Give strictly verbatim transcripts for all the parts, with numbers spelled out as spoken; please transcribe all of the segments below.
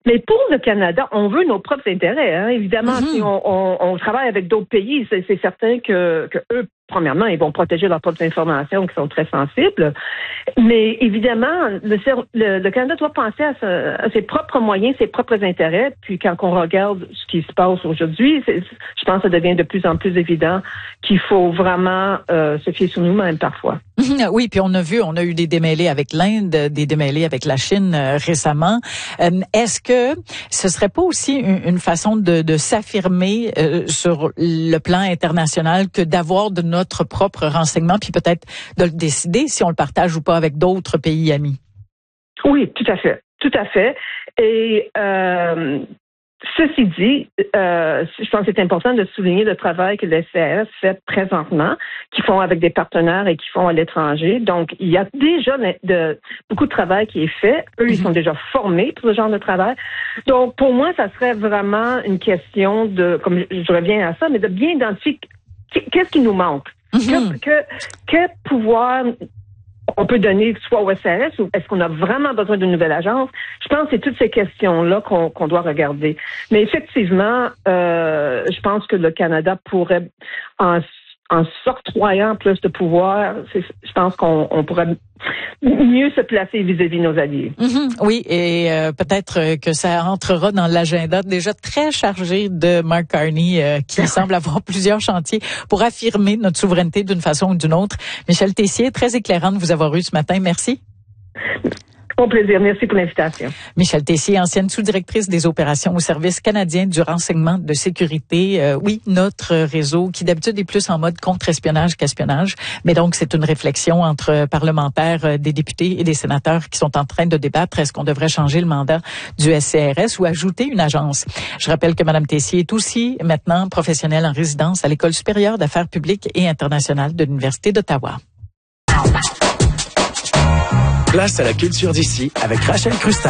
Mais pour le Canada, on veut nos propres intérêts. Hein. Évidemment, mm-hmm. si on, on, on travaille avec d'autres pays, c'est, c'est certain que, que eux, premièrement, ils vont protéger leurs propres informations qui sont très sensibles. Mais évidemment, le, le, le Canada doit penser à, ce, à ses propres moyens, ses propres intérêts. Puis quand on regarde ce qui se passe aujourd'hui, c'est, je pense que ça devient de plus en plus évident qu'il faut vraiment euh, se fier sur nous-mêmes parfois. Oui, puis on a vu, on a eu des démêlés avec l'Inde, des démêlés avec la Chine euh, récemment. Euh, est-ce que ce serait pas aussi une, une façon de, de s'affirmer euh, sur le plan international que d'avoir de notre propre renseignement, puis peut-être de le décider si on le partage ou pas avec d'autres pays amis? Oui, tout à fait, tout à fait. Et euh, ceci dit, euh, je pense que c'est important de souligner le travail que le S C R S fait présentement, qu'ils font avec des partenaires et qu'ils font à l'étranger. Donc, il y a déjà de, beaucoup de travail qui est fait. Eux, ils sont déjà formés pour ce genre de travail. Donc, pour moi, ça serait vraiment une question de, comme je, je reviens à ça, mais de bien identifier qu'est-ce qui nous manque. Mm-hmm. Que, que, quel pouvoir on peut donner soit au S C R S ou est-ce qu'on a vraiment besoin d'une nouvelle agence? Je pense que c'est toutes ces questions-là qu'on, qu'on doit regarder. Mais effectivement, euh, je pense que le Canada pourrait, en, en s'octroyant plus de pouvoir, c'est, je pense qu'on on pourrait mieux se placer vis-à-vis de nos alliés. Mm-hmm. Oui, et euh, peut-être que ça entrera dans l'agenda déjà très chargé de Mark Carney, euh, qui semble avoir plusieurs chantiers pour affirmer notre souveraineté d'une façon ou d'une autre. Michèle Tessier, très éclairant de vous avoir eu ce matin. Merci. Au plaisir. Merci pour l'invitation. Michèle Tessier, ancienne sous-directrice des opérations au Service canadien du renseignement de sécurité. Euh, oui, notre réseau qui d'habitude est plus en mode contre-espionnage qu'espionnage. Mais donc, c'est une réflexion entre parlementaires, euh, des députés et des sénateurs qui sont en train de débattre. Est-ce qu'on devrait changer le mandat du S C R S ou ajouter une agence? Je rappelle que Mme Tessier est aussi maintenant professionnelle en résidence à l'École supérieure d'affaires publiques et internationales de l'Université d'Ottawa. Place à la culture d'ici avec Rachel Crustal.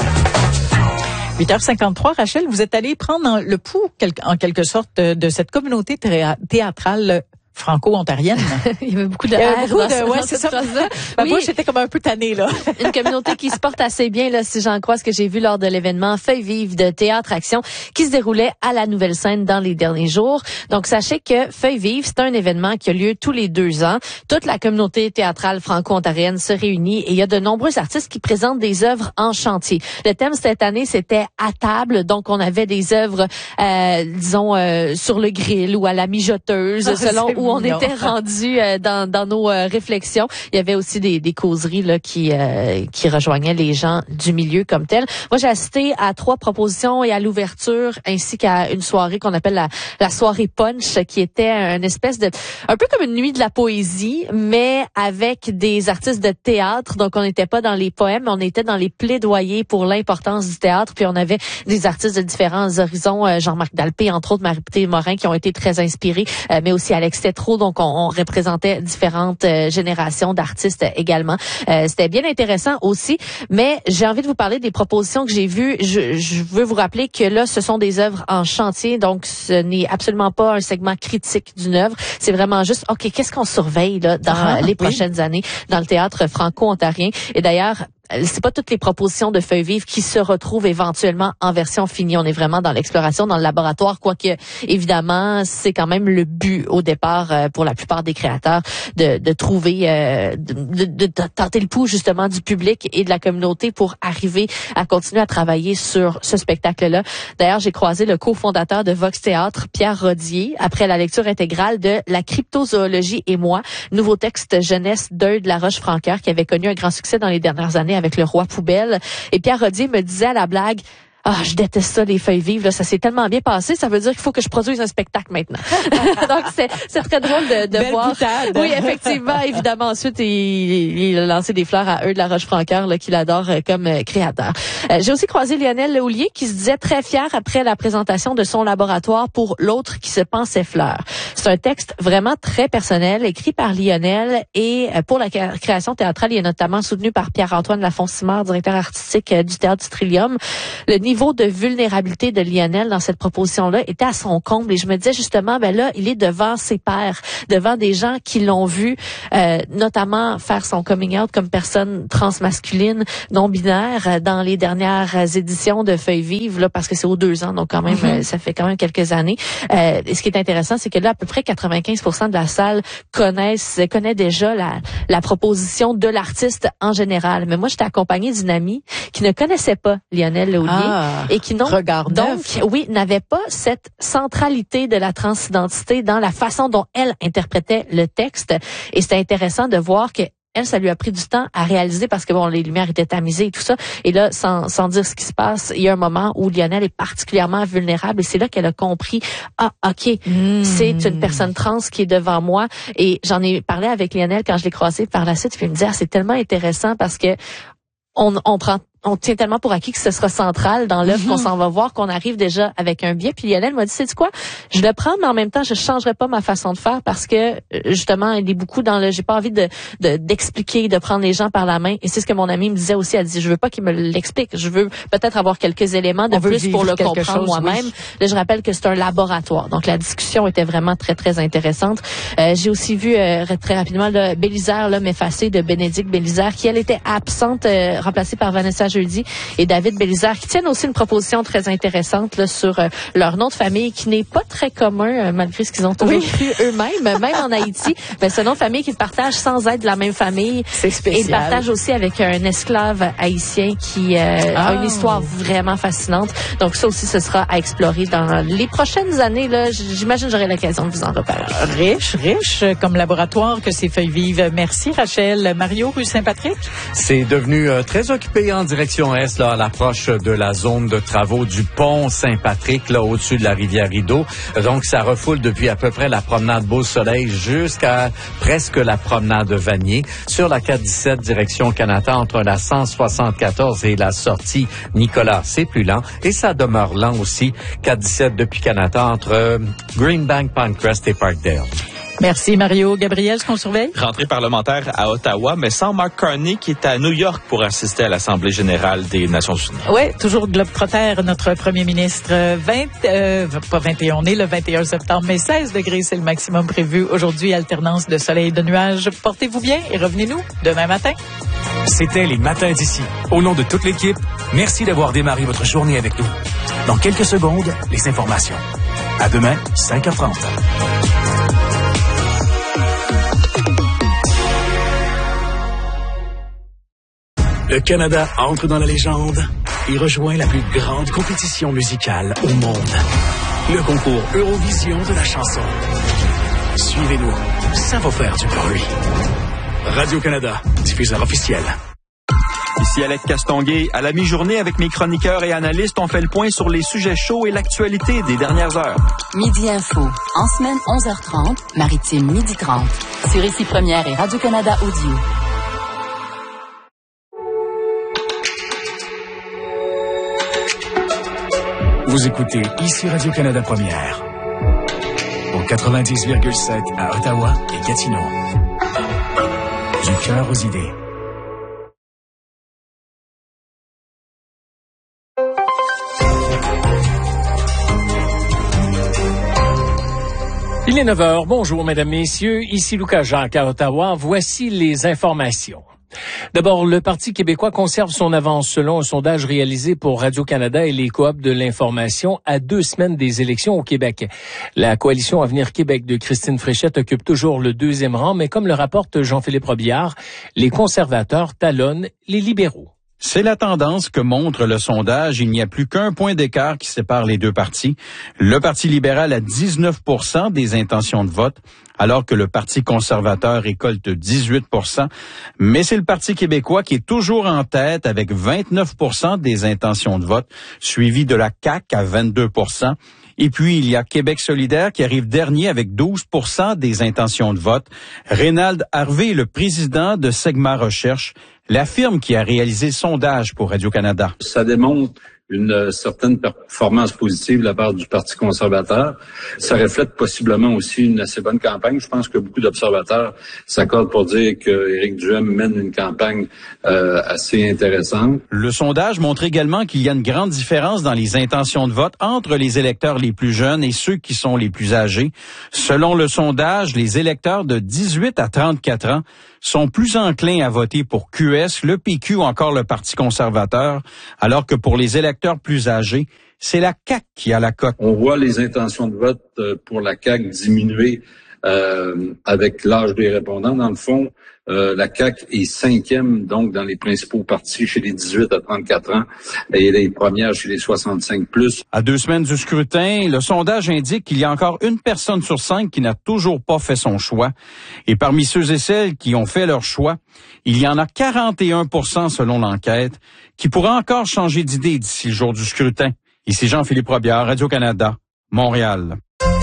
huit heures cinquante-trois, Rachel, vous êtes allée prendre le pouls, en quelque sorte, de cette communauté théâtrale franco-ontarienne. Il y avait beaucoup de R dans de, ouais, c'est ça. Ben, oui. Moi, j'étais comme un peu tannée, là. Une communauté qui se porte assez bien, là, si j'en crois ce que j'ai vu lors de l'événement Feuilles vives de Théâtre Action qui se déroulait à la Nouvelle Scène dans les derniers jours. Donc, sachez que Feuilles vives, c'est un événement qui a lieu tous les deux ans. Toute la communauté théâtrale franco-ontarienne se réunit et il y a de nombreux artistes qui présentent des œuvres en chantier. Le thème cette année, c'était à table. Donc, on avait des œuvres, euh, disons, euh, sur le grill ou à la mijoteuse, ah, selon où on non. était rendu euh, dans, dans nos euh, réflexions. Il y avait aussi des, des causeries là qui euh, qui rejoignaient les gens du milieu comme tel. Moi, j'ai assisté à trois propositions et à l'ouverture, ainsi qu'à une soirée qu'on appelle la, la soirée punch, qui était une espèce de, un peu comme une nuit de la poésie, mais avec des artistes de théâtre. Donc, on n'était pas dans les poèmes, on était dans les plaidoyers pour l'importance du théâtre. Puis, on avait des artistes de différents horizons, euh, Jean-Marc Dalpé, entre autres, Marie-Pété Morin, qui ont été très inspirés, euh, mais aussi Alex Tétrault. Donc, on, on représentait différentes euh, générations d'artistes également. Euh, c'était bien intéressant aussi, mais j'ai envie de vous parler des propositions que j'ai vues. Je, je veux vous rappeler que là, ce sont des œuvres en chantier, donc ce n'est absolument pas un segment critique d'une œuvre. C'est vraiment juste, OK, qu'est-ce qu'on surveille là dans ah, les prochaines oui. années dans le théâtre franco-ontarien? Et d'ailleurs, c'est pas toutes les propositions de Feuilles vives qui se retrouvent éventuellement en version finie. On est vraiment dans l'exploration, dans le laboratoire, quoique, évidemment, c'est quand même le but au départ euh, pour la plupart des créateurs de, de trouver, euh, de, de, de tenter le pouls justement du public et de la communauté pour arriver à continuer à travailler sur ce spectacle-là. D'ailleurs, j'ai croisé le cofondateur de Vox Théâtre, Pierre Rodier, après la lecture intégrale de La cryptozoologie et moi, nouveau texte jeunesse d'Eudes Laroche-Francoeur qui avait connu un grand succès dans les dernières années avec Le Roi Poubelle. Et Pierre Rodier me disait à la blague, ah, je déteste ça, les feuilles vives, là, ça s'est tellement bien passé, ça veut dire qu'il faut que je produise un spectacle maintenant. Donc, c'est, c'est très drôle de, de voir. Boutade. Oui, effectivement, évidemment. Ensuite, il, il a lancé des fleurs à Eudes Laroche-Francoeur, là, qu'il adore euh, comme euh, créateur. Euh, j'ai aussi croisé Lionel Lehoulier, qui se disait très fier après la présentation de son laboratoire pour L'autre qui se pensait fleur. C'est un texte vraiment très personnel, écrit par Lionel, et euh, pour la création théâtrale, il est notamment soutenu par Pierre-Antoine Lafonce-Simard, directeur artistique euh, du Théâtre du Trillium. Le niveau de vulnérabilité de Lionel dans cette proposition-là était à son comble. Et je me disais justement, ben là, il est devant ses pairs, devant des gens qui l'ont vu, euh, notamment faire son coming out comme personne transmasculine, non-binaire, dans les dernières éditions de Feuilles vives, là, parce que c'est aux deux ans, donc quand même, mm-hmm. ça fait quand même quelques années. Euh, et ce qui est intéressant, c'est que là, à peu près quatre-vingt-quinze pour cent de la salle connaissent, connaît déjà la, la proposition de l'artiste en général. Mais moi, j'étais accompagnée d'une amie qui ne connaissait pas Lionel Lehouillier ah, et qui non, donc, oui, n'avait pas cette centralité de la transidentité dans la façon dont elle interprétait le texte. Et c'était intéressant de voir que elle, ça lui a pris du temps à réaliser parce que bon, les lumières étaient tamisées et tout ça. Et là, sans, sans dire ce qui se passe, il y a un moment où Lionel est particulièrement vulnérable et c'est là qu'elle a compris, ah, ok, mmh. c'est une personne trans qui est devant moi. Et j'en ai parlé avec Lionel quand je l'ai croisé par la suite. Puis il me disait, ah, c'est tellement intéressant parce que on, on prend on tient tellement pour acquis que ce sera central dans l'œuvre mm-hmm. qu'on s'en va voir, qu'on arrive déjà avec un biais. Puis Lionel m'a dit, c'est quoi? Je le prends, mais en même temps, je changerai pas ma façon de faire parce que, justement, il est beaucoup dans le, j'ai pas envie de, de, d'expliquer, de prendre les gens par la main. Et c'est ce que mon amie me disait aussi. Elle dit, je veux pas qu'il me l'explique. Je veux peut-être avoir quelques éléments de plus pour le comprendre chose, moi-même. Oui. Là, je rappelle que c'est un laboratoire. Donc, la discussion était vraiment très, très intéressante. Euh, j'ai aussi vu, euh, très rapidement, là, Bélisaire, l'homme effacé de Bénédicte Bélisaire, qui, elle, était absente, euh, remplacée par Vanessa Jeudi et David Bélisaire, qui tiennent aussi une proposition très intéressante là, sur euh, leur nom de famille, qui n'est pas très commun, euh, malgré ce qu'ils ont toujours cru oui. eux-mêmes, même en Haïti. Ben, ce nom de famille qu'ils partagent sans être de la même famille. C'est spécial. Et ils partagent aussi avec un esclave haïtien qui euh, ah. a une histoire vraiment fascinante. Donc ça aussi, ce sera à explorer dans les prochaines années. Là, j'imagine que j'aurai l'occasion de vous en reparler. Riche, riche comme laboratoire que ces Feuilles vives. Merci Rachel. Mario, rue Saint-Patrick? C'est devenu euh, très occupé en direction est, là, à l'approche de la zone de travaux du pont Saint-Patrick, là, au-dessus de la rivière Rideau. Donc, ça refoule depuis à peu près la promenade Beau-Soleil jusqu'à presque la promenade Vanier. Sur la quatre dix-sept, direction Canada, entre la cent soixante-quatorze et la sortie Nicolas, c'est plus lent. Et ça demeure lent aussi, quatre dix-sept depuis Canada, entre Greenbank, Pinecrest et Parkdale. Merci Mario. Gabriel, ce qu'on surveille? Rentrée parlementaire à Ottawa, mais sans Mark Carney qui est à New York pour assister à l'Assemblée générale des Nations unies. Oui, toujours globe-trotter, notre premier ministre. vingt, euh, pas vingt et un, on est le vingt et un septembre, mais seize degrés, c'est le maximum prévu. Aujourd'hui, alternance de soleil et de nuages. Portez-vous bien et revenez-nous demain matin. C'était les matins d'ici. Au nom de toute l'équipe, merci d'avoir démarré votre journée avec nous. Dans quelques secondes, les informations. À demain, cinq heures trente. Le Canada entre dans la légende et rejoint la plus grande compétition musicale au monde. Le concours Eurovision de la chanson. Suivez-nous, ça va faire du bruit. Radio-Canada, diffuseur officiel. Ici Alex Castonguay. À la mi-journée, avec mes chroniqueurs et analystes, on fait le point sur les sujets chauds et l'actualité des dernières heures. Midi Info. En semaine, onze heures trente, Maritime, midi trente. Sur Ici Première et Radio-Canada Audio. Vous écoutez Ici Radio-Canada Première. Au quatre-vingt-dix virgule sept à Ottawa et Gatineau. Du cœur aux idées. Il est neuf heures. Bonjour, mesdames, messieurs. Ici Lucas Jacques à Ottawa. Voici les informations. D'abord, le Parti québécois conserve son avance selon un sondage réalisé pour Radio-Canada et les coops de l'information à deux semaines des élections au Québec. La coalition Avenir Québec de Christine Fréchette occupe toujours le deuxième rang, mais comme le rapporte Jean-Philippe Robillard, les conservateurs talonnent les libéraux. C'est la tendance que montre le sondage. Il n'y a plus qu'un point d'écart qui sépare les deux partis. Le Parti libéral a dix-neuf pour cent des intentions de vote, alors que le Parti conservateur récolte dix-huit pour cent. Mais c'est le Parti québécois qui est toujours en tête avec vingt-neuf pour cent des intentions de vote, suivi de la C A Q à vingt-deux pour cent. Et puis, il y a Québec solidaire qui arrive dernier avec douze pour cent des intentions de vote. Reynald Harvey, le président de Segma Recherche, la firme qui a réalisé le sondage pour Radio-Canada. Ça démontre une certaine performance positive de la part du Parti conservateur. Ça reflète possiblement aussi une assez bonne campagne. Je pense que beaucoup d'observateurs s'accordent pour dire que Éric Duhem mène une campagne euh, assez intéressante. Le sondage montre également qu'il y a une grande différence dans les intentions de vote entre les électeurs les plus jeunes et ceux qui sont les plus âgés. Selon le sondage, les électeurs de dix-huit à trente-quatre ans sont plus enclins à voter pour Q S, le P Q ou encore le Parti conservateur, alors que pour les électeurs plus âgés, c'est la C A Q qui a la cote. On voit les intentions de vote pour la C A Q diminuer euh, avec l'âge des répondants. Dans le fond, euh, la C A Q est cinquième donc dans les principaux partis chez les dix-huit à trente-quatre ans et elle est première chez les soixante-cinq plus. À deux semaines du scrutin, le sondage indique qu'il y a encore une personne sur cinq qui n'a toujours pas fait son choix. Et parmi ceux et celles qui ont fait leur choix, il y en a quarante et un pour cent selon l'enquête qui pourraient encore changer d'idée d'ici le jour du scrutin. Ici Jean-Philippe Robillard, Radio-Canada, Montréal.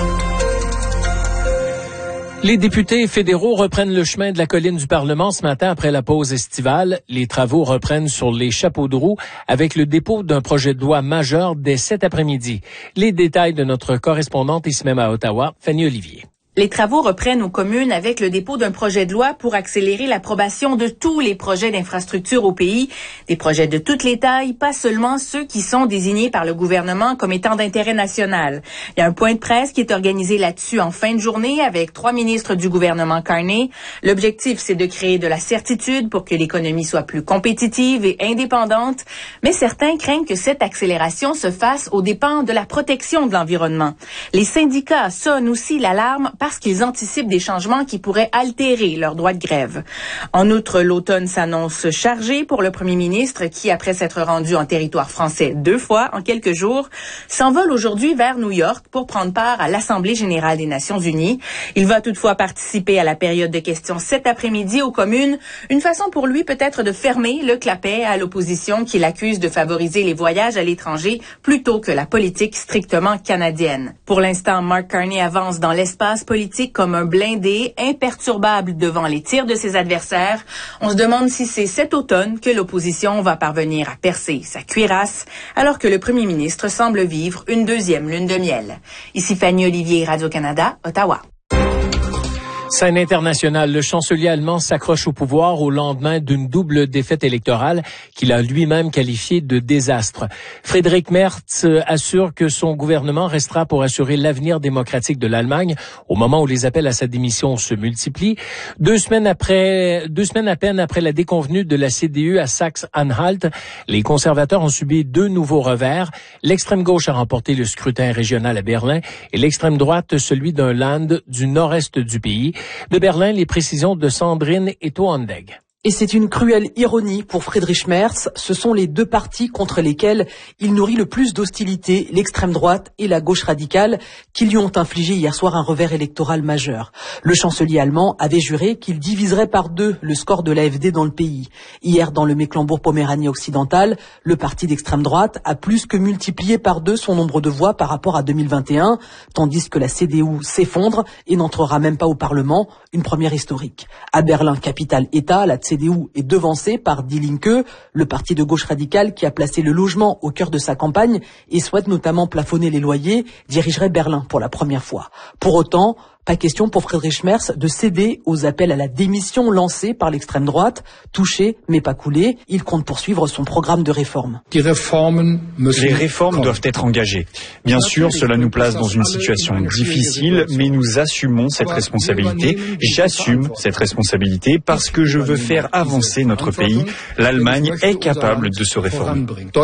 Les députés fédéraux reprennent le chemin de la colline du Parlement ce matin après la pause estivale. Les travaux reprennent sur les chapeaux de roue avec le dépôt d'un projet de loi majeur dès cet après-midi. Les détails de notre correspondante ici même à Ottawa, Fanny Olivier. Les travaux reprennent aux communes avec le dépôt d'un projet de loi pour accélérer l'approbation de tous les projets d'infrastructure au pays. Des projets de toutes les tailles, pas seulement ceux qui sont désignés par le gouvernement comme étant d'intérêt national. Il y a un point de presse qui est organisé là-dessus en fin de journée avec trois ministres du gouvernement Carney. L'objectif, c'est de créer de la certitude pour que l'économie soit plus compétitive et indépendante. Mais certains craignent que cette accélération se fasse aux dépens de la protection de l'environnement. Les syndicats sonnent aussi l'alarme parce qu'ils anticipent des changements qui pourraient altérer leur droit de grève. En outre, l'automne s'annonce chargé pour le premier ministre qui, après s'être rendu en territoire français deux fois en quelques jours, s'envole aujourd'hui vers New York pour prendre part à l'Assemblée générale des Nations unies. Il va toutefois participer à la période de questions cet après-midi aux communes, une façon pour lui peut-être de fermer le clapet à l'opposition qui l'accuse de favoriser les voyages à l'étranger plutôt que la politique strictement canadienne. Pour l'instant, Mark Carney avance dans l'espace politique comme un blindé imperturbable devant les tirs de ses adversaires. On se demande si c'est cet automne que l'opposition va parvenir à percer sa cuirasse, alors que le premier ministre semble vivre une deuxième lune de miel. Ici Fanny Olivier, Radio-Canada, Ottawa. Scène internationale, le chancelier allemand s'accroche au pouvoir au lendemain d'une double défaite électorale qu'il a lui-même qualifiée de désastre. Friedrich Merz assure que son gouvernement restera pour assurer l'avenir démocratique de l'Allemagne au moment où les appels à sa démission se multiplient. Deux semaines après, deux semaines à peine après la déconvenue de la C D U à Saxe-Anhalt, les conservateurs ont subi deux nouveaux revers. L'extrême gauche a remporté le scrutin régional à Berlin et l'extrême droite celui d'un Land du nord-est du pays. De Berlin, les précisions de Sandrine Eto-Andeg. Et c'est une cruelle ironie pour Friedrich Merz. Ce sont les deux partis contre lesquels il nourrit le plus d'hostilité, l'extrême droite et la gauche radicale, qui lui ont infligé hier soir un revers électoral majeur. Le chancelier allemand avait juré qu'il diviserait par deux le score de l'A F D dans le pays. Hier, dans le Mecklembourg-Poméranie occidental, le parti d'extrême droite a plus que multiplié par deux son nombre de voix par rapport à deux mille vingt et un, tandis que la C D U s'effondre et n'entrera même pas au Parlement, une première historique. À Berlin, capitale-État, la C D U est devancée par Die Linke, le parti de gauche radicale qui a placé le logement au cœur de sa campagne et souhaite notamment plafonner les loyers, dirigerait Berlin pour la première fois. Pour autant, pas question pour Friedrich Merz de céder aux appels à la démission lancés par l'extrême droite. Touché, mais pas coulé, il compte poursuivre son programme de réforme. Les réformes doivent être engagées. Bien sûr, cela nous place dans une situation difficile, mais nous assumons cette responsabilité. J'assume cette responsabilité parce que je veux faire avancer notre pays. L'Allemagne est capable de se réformer.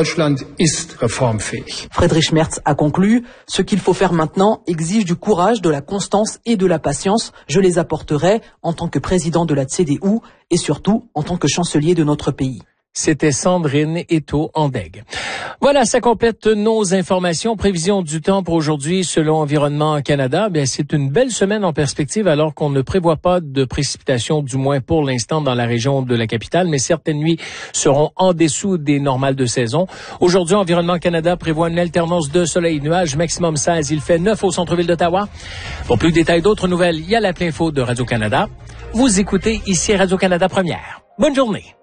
Friedrich Merz a conclu, ce qu'il faut faire maintenant exige du courage, de la constance et de la patience, je les apporterai en tant que président de la C D U et surtout en tant que chancelier de notre pays. C'était Sandrine Eto-Andeg. Voilà, ça complète nos informations. Prévision du temps pour aujourd'hui selon Environnement Canada. Bien, c'est une belle semaine en perspective alors qu'on ne prévoit pas de précipitations, du moins pour l'instant dans la région de la capitale, mais certaines nuits seront en dessous des normales de saison. Aujourd'hui, Environnement Canada prévoit une alternance de soleil et nuages, maximum seize. Il fait neuf au centre-ville d'Ottawa. Pour plus de détails, d'autres nouvelles, il y a la plein info de Radio-Canada. Vous écoutez ici Radio-Canada Première. Bonne journée.